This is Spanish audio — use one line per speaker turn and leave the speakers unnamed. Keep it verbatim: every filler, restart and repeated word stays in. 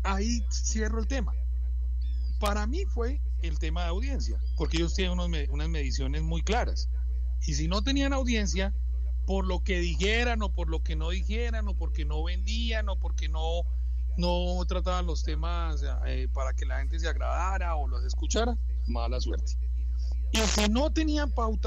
ahí cierro el tema. Para mí fue el tema de audiencia, porque ellos tienen unos, unas mediciones muy claras. Y si no tenían audiencia, por lo que dijeran o por lo que no dijeran o porque no vendían o porque no, no trataban los temas eh, para que la gente se agradara o los escuchara, mala suerte. Y si no tenían pauta,